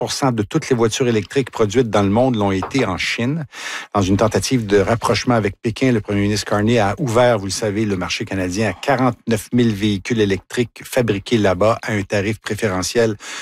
de toutes les voitures électriques produites dans le monde l'ont été en Chine. Dans une tentative de rapprochement avec Pékin, le premier ministre Carney a ouvert, vous le savez, le marché canadien à 49 000 véhicules électriques fabriqués là-bas à un tarif préférentiel